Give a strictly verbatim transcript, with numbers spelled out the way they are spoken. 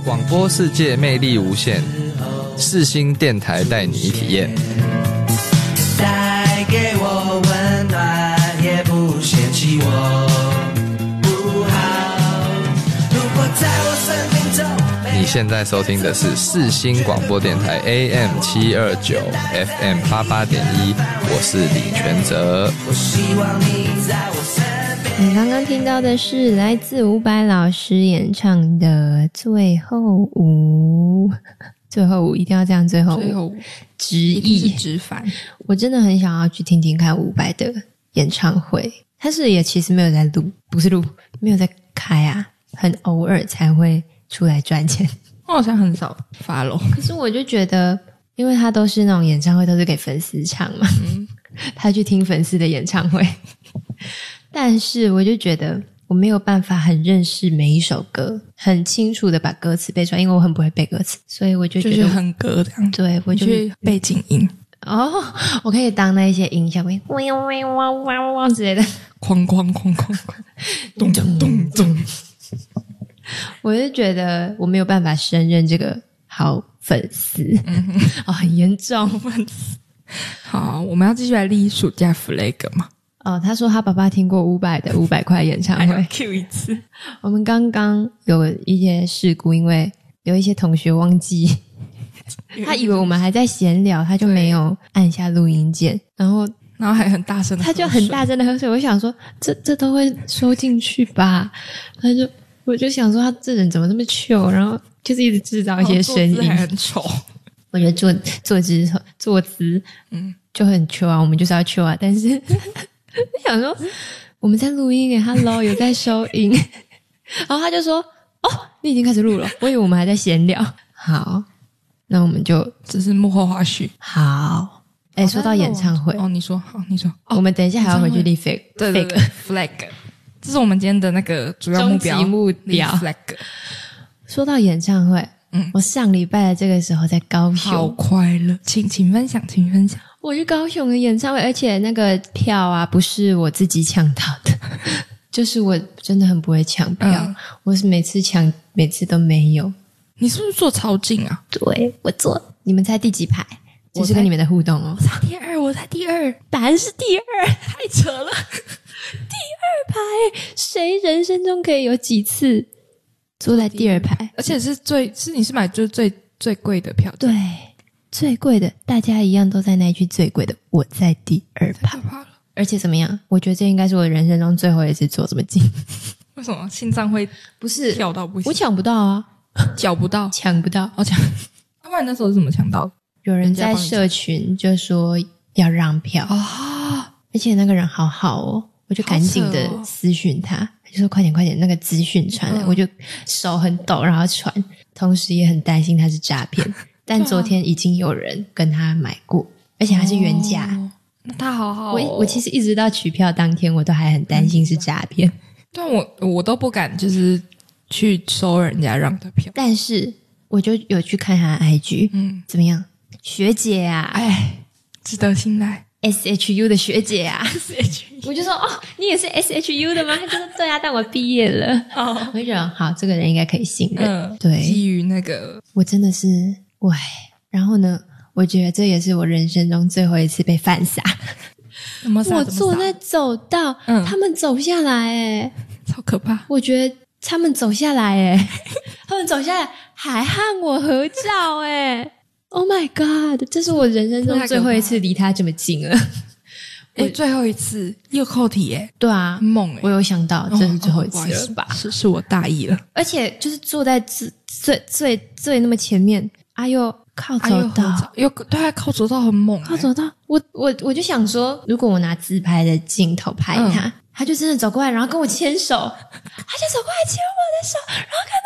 广播世界魅力无限，世新电台带你体验。 带给我温暖，也不嫌弃我不好。如果在我生命中， 你现在收听的是世新广播电台 A M 七二九 F M 八八点一，我是李全哲。 我希望你在我身边。 你刚刚听到的是来自伍佰老师演唱的《最后舞》，最后舞一定要这样，最后舞， 最后直一定译是直翻。 我真的很想要去听听看伍佰的演唱会，他是也其实没有在录，不是录，没有在开啊，很偶尔才会出来赚钱。 我好像很少 follow， 可是我就觉得，因为他都是那种演唱会都是给粉丝唱嘛，嗯、他去听粉丝的演唱会，但是我就觉得我没有办法很认识每一首歌，很清楚的把歌词背出来，因为我很不会背歌词，所以我就觉得就是很歌这样。 对，我就去背景音哦，我可以当那一些音效，喂喂喂哇哇哇之类的， 哐哐哐哐哐，咚咚咚咚。 我就觉得我没有办法胜任这个好粉丝，嗯、哦，很严重粉丝。 好，我们要继续来立暑假 flag 嘛？ 哦，他说他爸爸听过伍佰的伍佰快演唱会 ，Q 一次。 我们刚刚有一些事故，因为有一些同学忘记，他以为我们还在闲聊，他就没有按下录音键，然后然后还很大声的， 他就很大声的喝水。我想说，这这都会收进去吧？他就我就想说，他这人怎么这么糗？然后就是一直制造一些声音， 还很丑。 我觉得坐坐姿坐姿，嗯，就很糗啊。我们就是要糗啊，但是我想说我们在录音耶 ，Hello， 有在收音。然后他就说：“哦，你已经开始录了。”我以为我们还在闲聊。好，那我们就这是幕后花絮。 好，哎、欸，说到演唱会哦，你说好，你说， 哦、我们等一下还要回去立 flag， 对对对 ，flag， 这是我们今天的那个主要目标， 目标 flag。 说到演唱会，嗯，我上礼拜的这个时候在高雄， 好快乐，请请分享，请分享。 我去高雄的演唱会，而且那个票啊，不是我自己抢到的，就是我真的很不会抢票，嗯、我是每次抢，每次都没有。 你是不是坐超近啊？ 对，我坐。你们猜第几排？这是跟你们的互动哦。 我猜第二，我猜第二， 答案是第二， 太扯了。 第二排，谁人生中可以有几次坐在第二排？ 而且是最是你是买就是最最贵的票？ 对。最贵的，大家一样都在那一区最贵的，我在第二排，而且怎么样？我觉得这应该是我人生中最后一次坐这么近。 为什么心脏会不是跳到不行？ 我抢不到啊， 缴不到， 抢不到， 我抢。要不然那时候是怎么抢到的？ 有人在社群就说要让票啊、哦，而且那个人好好哦，我就赶紧的私讯他，哦、就说快点快点，那个资讯传来，嗯、我就手很抖，然后传，同时也很担心他是诈骗。但昨天已经有人跟他买过，而且还是原价。 哦、那他好好、哦。 我我其实一直到取票当天，我都还很担心是诈骗。 但我我都不敢就是去收人家让的票。 但是我就有去看他的 I G， 嗯，怎么样？学姐啊， 哎，值得信赖。 S H U 的学姐啊 ，S H U， 我就说哦，你也是 S H U 的吗？他就说对啊，但我毕业了。哦，我就觉得好，这个人应该可以信任。嗯，对， 基于那个， 我真的是。喂，然后呢？我觉得这也是我人生中最后一次被犯傻。我坐在走道，嗯、他们走下来，哎， 超可怕！ 我觉得他们走下来，哎，他们走下来还和我合照，哎 ，Oh my God！ 这是我人生中最后一次离他这么近了。 哎，最后一次又扣题，哎， 对啊， 梦哎， 我有想到这是最后一次了吧？ 哦、是是我大意了， 而且就是坐在最最最最那么前面。啊又靠走道， 又对啊，靠走道很猛、欸， 靠走道。我我我就想说，如果我拿自拍的镜头拍他，嗯、他就真的走过来，然后跟我牵手，他就走过来牵我的手，然后看到